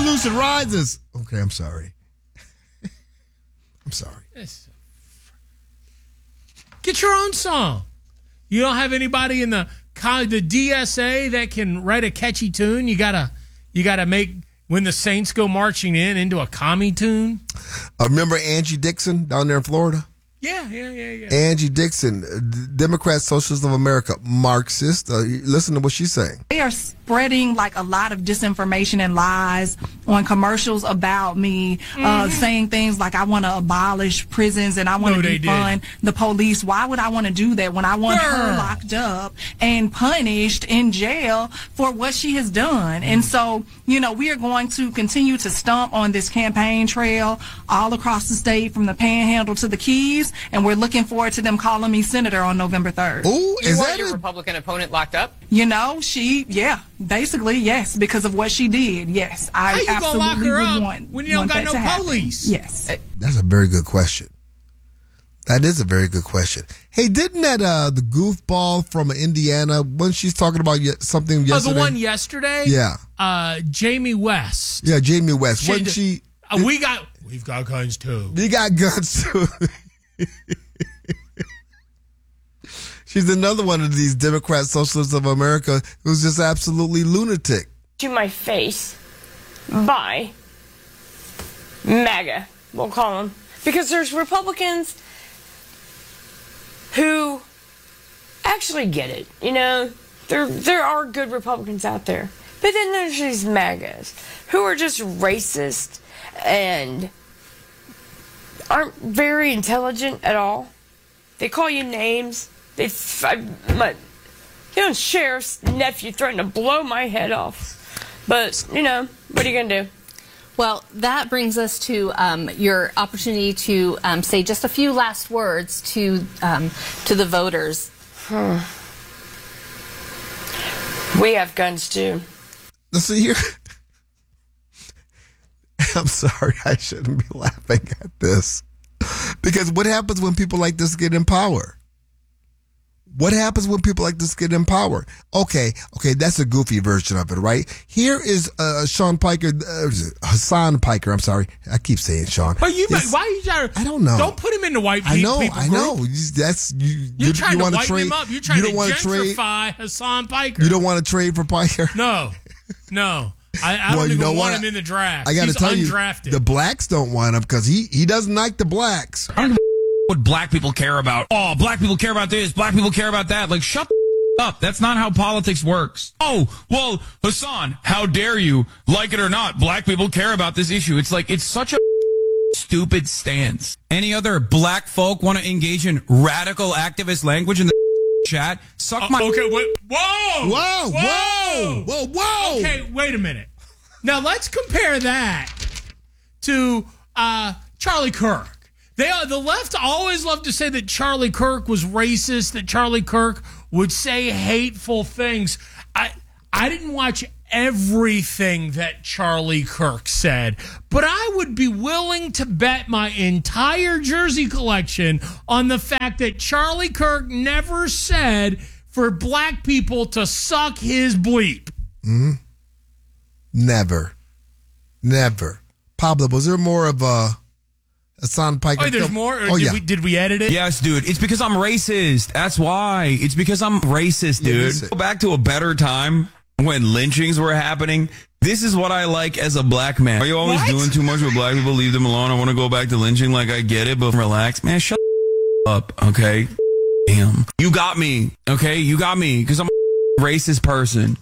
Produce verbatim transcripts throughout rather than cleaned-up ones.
revolution rises. Okay, I'm sorry. I'm sorry. Get your own song. You don't have anybody in the the D S A that can write a catchy tune. You gotta you gotta make When the Saints Go Marching In into a commie tune. Uh, remember Angie Dixon down there in Florida? Yeah, yeah, yeah, yeah. Angie Dixon, Democrat Socialists of America, Marxist. Uh, listen to what she's saying. They are spreading like a lot of disinformation and lies on commercials about me, mm-hmm. uh, saying things like I want to abolish prisons and I want to no, defund the police. Why would I want to do that when I want Girl. her locked up and punished in jail for what she has done? Mm-hmm. And so, you know, we are going to continue to stomp on this campaign trail all across the state from the Panhandle to the Keys. And we're looking forward to them calling me senator on November third. Ooh, you is want that your a- Republican opponent locked up? You know, she, yeah, basically, yes, because of what she did. Yes, I How you absolutely gonna lock her would up want when you don't want got that no to happen. police? Yes. That's a very good question. That is a very good question. Hey, didn't that uh, the goofball from Indiana, when she's talking about ye- something yesterday? Oh, the one yesterday? Yeah. Uh, Jamie West. Yeah, Jamie West. She- Wasn't she? Uh, we got, we've got guns too. You got guns too. She's another one of these Democrat Socialists of America who's just absolutely lunatic. To my face by MAGA, we'll call them. Because there's Republicans who actually get it. You know, there there are good Republicans out there. But then there's these MAGAs who are just racist and aren't very intelligent at all. They call you names. They, I, my, you know, sheriff's nephew threatened to blow my head off. But, you know, what are you going to do? Well, that brings us to um, your opportunity to um, say just a few last words to um, to the voters. Hmm. We have guns, too. So here, I'm sorry, I shouldn't be laughing at this. Because what happens when people like this get in power? What happens when people like this get in power? Okay, okay, that's a goofy version of it, right? Here is uh, Sean Piker, uh, Hassan Piker. I'm sorry, I keep saying Sean. But you, It's, why are you trying? I don't know. Don't put him in the white people. I know, people I group. know. That's you. You're you, trying you to wanna whiten trade, him up. You're trying you don't to wanna trade, gentrify Hassan Piker. You don't want to trade for Piker? No, no. I, I well, don't you even know want what? him in the draft. I got to He's tell undrafted. you, the blacks don't want him because he he doesn't like the blacks. I don't give a what black people care about. Oh, black people care about this. Black people care about that. Like, shut the up. That's not how politics works. Oh, well, Hassan, how dare you? Like it or not, black people care about this issue. It's like, it's such a stupid stance. Any other black folk want to engage in radical activist language in the chat? Suck Uh, my... okay, wait. Whoa! Whoa! Whoa! Whoa! Whoa! Okay, wait a minute. Now let's compare that to uh, Charlie Kirk. They are, the left always love to say that Charlie Kirk was racist, that Charlie Kirk would say hateful things. I I didn't watch everything that Charlie Kirk said, but I would be willing to bet my entire jersey collection on the fact that Charlie Kirk never said for black people to suck his bleep. Mm-hmm. Never. Never. Pablo, was there more of a Hassan Piker? Oh, there's more? Or Oh, did, yeah. we, did we edit it? Yes, dude. It's because I'm racist. That's why. It's because I'm racist, Yeah, dude. listen. Go back to a better time when lynchings were happening. This is what I like as a black man. Are you always What? doing too much with black people? Leave them alone. I want to go back to lynching. Like, I get it, but relax. Man, shut the up, okay? Damn. You got me, okay? You got me because I'm a racist person.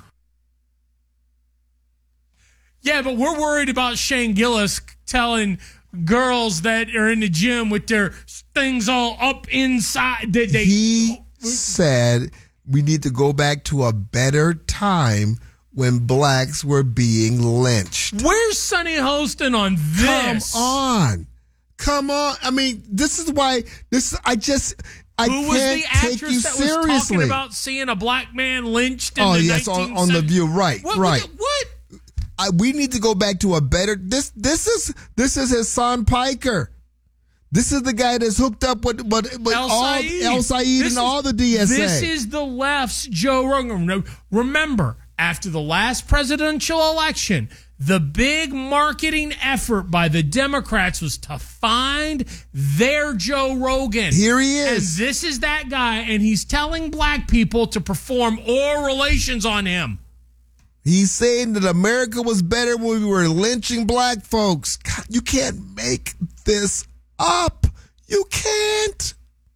Yeah, but we're worried about Shane Gillis telling girls that are in the gym with their things all up inside. That they, He said we need to go back to a better time when blacks were being lynched. Where's Sonny Hostin on this? Come on. Come on. I mean, this is why this I just I Who was can't the take actress you that was seriously. talking about seeing a black man lynched in oh, the yes, on, on the View. Right, What, right. What? what? I, we need to go back to a better. This this is this is Hassan Piker. This is the guy that's hooked up with, with, with El all Said. El Said This and is- all the D S A. This is the left's Joe Rogan. Remember, after the last presidential election, The big marketing effort by the Democrats was to find their Joe Rogan. Here he is. And this is that guy, and he's telling black people to perform oral relations on him. He's saying that America was better when we were lynching black folks. God, you can't make this up. You can't.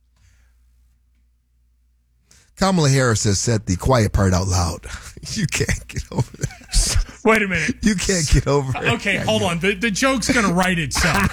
Kamala Harris has said the quiet part out loud. You can't get over that. Wait a minute. You can't get over it. Okay, hold on. The, the joke's going to write itself.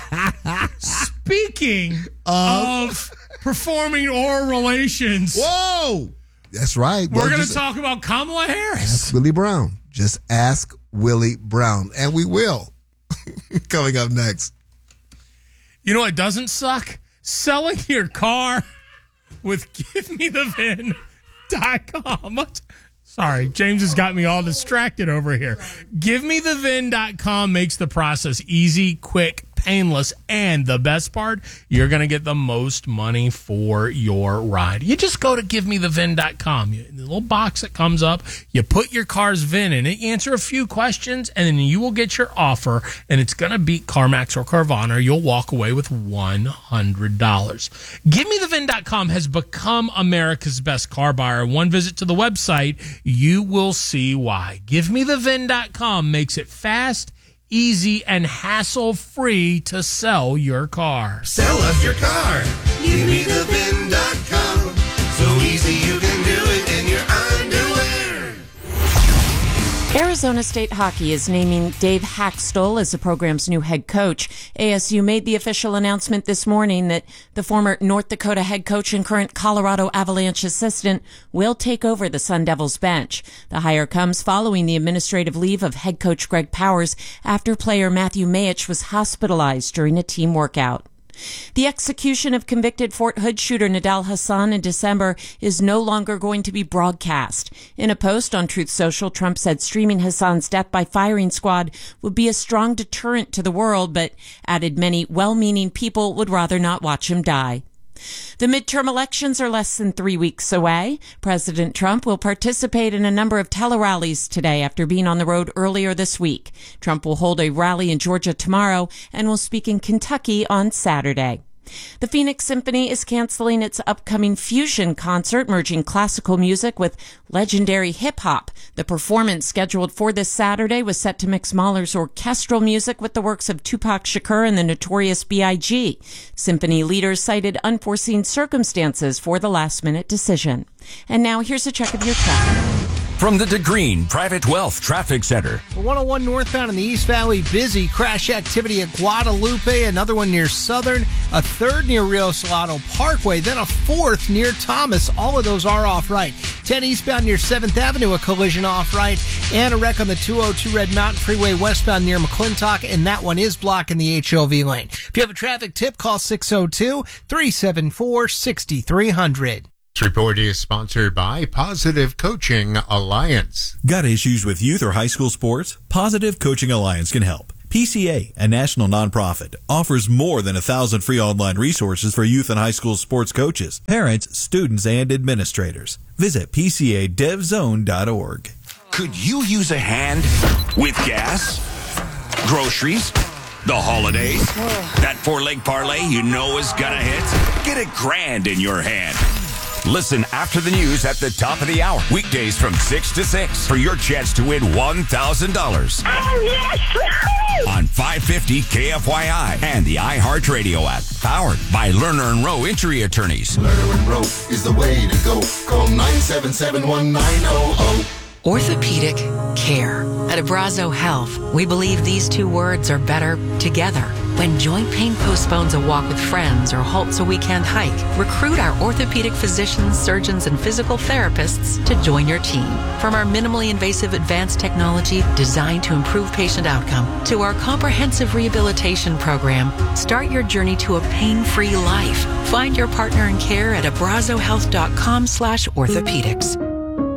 Speaking of, of performing oral relations. Whoa. That's right. We're Well, going to just talk about Kamala Harris. Ask Willie Brown. Just ask Willie Brown. And we will. Coming up next. You know what doesn't suck? Selling your car with give me the vin dot com. Sorry, James has got me all distracted over here. give me the vin dot com makes the process easy, quick, painless, and the best part, you're going to get the most money for your ride. You just go to give me the vin dot com. You, the little box that comes up, you put your car's V I N in it, you answer a few questions, and then you will get your offer, and it's going to beat CarMax or Carvana, or you'll walk away with one hundred dollars. give me the vin dot com has become America's best car buyer. One visit to the website, you will see why. give me the vin dot com makes it fast, easy, and hassle-free to sell your car. Sell us your car. give me the vin dot com. So easy you can do it in your underwear. Arizona State Hockey is naming Dave Hackstol as the program's new head coach. A S U made the official announcement this morning that the former North Dakota head coach and current Colorado Avalanche assistant will take over the Sun Devils bench. The hire comes following the administrative leave of head coach Greg Powers after player Matthew Mayich was hospitalized during a team workout. The execution of convicted Fort Hood shooter Nidal Hassan in December is no longer going to be broadcast. In a post on Truth Social, Trump said streaming Hassan's death by firing squad would be a strong deterrent to the world, but added many well-meaning people would rather not watch him die. The midterm elections are less than three weeks away. President Trump will participate in a number of tele-rallies today after being on the road earlier this week. Trump will hold a rally in Georgia tomorrow and will speak in Kentucky on Saturday. The Phoenix Symphony is canceling its upcoming Fusion concert, merging classical music with legendary hip-hop. The performance scheduled for this Saturday was set to mix Mahler's orchestral music with the works of Tupac Shakur and the Notorious B I G Symphony leaders cited unforeseen circumstances for the last-minute decision. And now here's a check of your traffic. From the DeGreen Private Wealth Traffic Center. one oh one northbound in the East Valley, busy. Crash activity at Guadalupe, another one near Southern, a third near Rio Salado Parkway, then a fourth near Thomas. All of those are off right. ten eastbound near seventh Avenue, a collision off right, and a wreck on the two oh two Red Mountain Freeway westbound near McClintock, and that one is blocking the H O V lane. If you have a traffic tip, call six oh two, three seven four, six three zero zero. This report is sponsored by Positive Coaching Alliance. Got issues with youth or high school sports? Positive Coaching Alliance can help. P C A, a national nonprofit, offers more than a thousand free online resources for youth and high school sports coaches, parents, students, and administrators. Visit P C A dev zone dot org. Could you use a hand with gas, groceries, the holidays? That four-leg parlay you know is gonna hit? Get a grand in your hand. Listen after the news at the top of the hour. Weekdays from six to six for your chance to win one thousand dollars. Oh, yes! On five fifty K F Y I and the iHeartRadio app. Powered by Lerner and Rowe Injury Attorneys. Lerner and Rowe is the way to go. Call nine seven seven, one nine zero zero. Orthopedic care. At Abrazo Health, we believe these two words are better together. When joint pain postpones a walk with friends or halts a weekend hike, recruit our orthopedic physicians, surgeons, and physical therapists to join your team. From our minimally invasive advanced technology designed to improve patient outcome to our comprehensive rehabilitation program, start your journey to a pain-free life. Find your partner in care at abrazo health dot com slash orthopedics.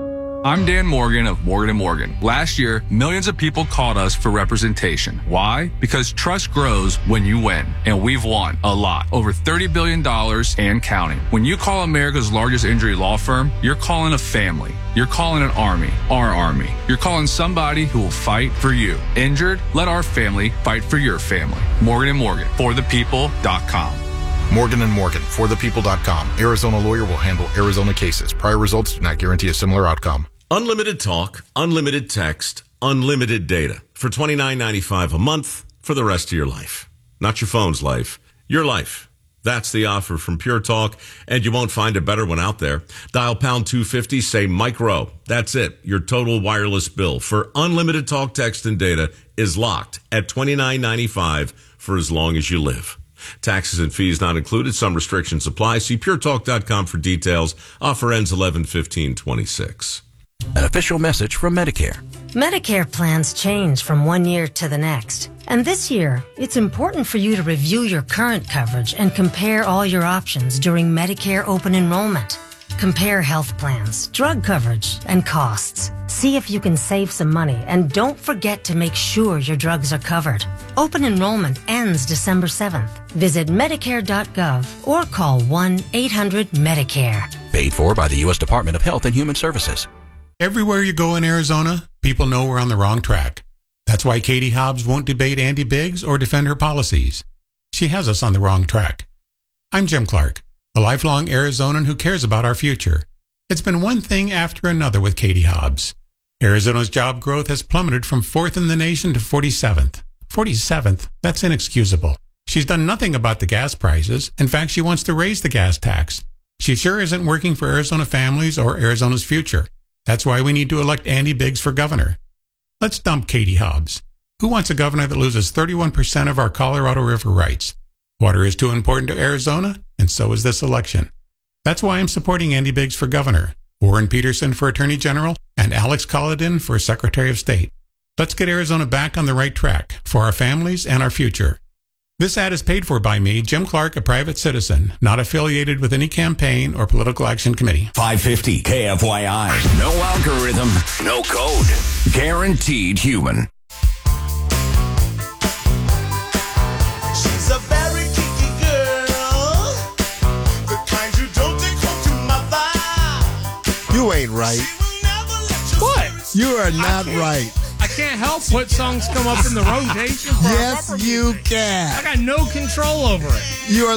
I'm Dan Morgan of Morgan and Morgan. Last year, millions of people called us for representation. Why? Because trust grows when you win. And we've won a lot. Over thirty billion dollars and counting. When you call America's largest injury law firm, you're calling a family. You're calling an army. Our army. You're calling somebody who will fight for you. Injured? Let our family fight for your family. Morgan and Morgan. For the people dot com. Morgan and Morgan, for the people dot com. Arizona lawyer will handle Arizona cases. Prior results do not guarantee a similar outcome. Unlimited talk, unlimited text, unlimited data for twenty-nine ninety-five a month for the rest of your life. Not your phone's life, your life. That's the offer from Pure Talk, and you won't find a better one out there. Dial pound two fifty, say Mike Rowe. That's it. Your total wireless bill for unlimited talk, text, and data is locked at twenty-nine ninety-five for as long as you live. Taxes and fees not included. Some restrictions apply. See pure talk dot com for details. Offer ends eleven fifteen twenty-six. An official message from Medicare. Medicare plans change from one year to the next. And this year, it's important for you to review your current coverage and compare all your options during Medicare open enrollment. Compare health plans, drug coverage, and costs. See if you can save some money, and don't forget to make sure your drugs are covered. Open enrollment ends December seventh. Visit medicare dot gov or call one eight hundred medicare. Paid for by the U S Department of Health and Human Services. Everywhere you go in Arizona, people know we're on the wrong track. That's why Katie Hobbs won't debate Andy Biggs or defend her policies. She has us on the wrong track. I'm Jim Clark, a lifelong Arizonan who cares about our future. It's been one thing after another with Katie Hobbs. Arizona's job growth has plummeted from fourth in the nation to forty-seventh. forty-seventh? That's inexcusable. She's done nothing about the gas prices. In fact, she wants to raise the gas tax. She sure isn't working for Arizona families or Arizona's future. That's why we need to elect Andy Biggs for governor. Let's dump Katie Hobbs. Who wants a governor that loses thirty-one percent of our Colorado River rights? Water is too important to Arizona, and so is this election. That's why I'm supporting Andy Biggs for governor, Warren Peterson for attorney general, and Alex Collodin for secretary of state. Let's get Arizona back on the right track for our families and our future. This ad is paid for by me, Jim Clark, a private citizen, not affiliated with any campaign or political action committee. five fifty K F Y I. No algorithm, no code. Guaranteed human. She's a very kinky girl, the kind you don't take home to mother. You ain't right. What? You are not right. I can't help what songs come up in the rotation. For Yes, our bumper you music. can. I got no control over it. You are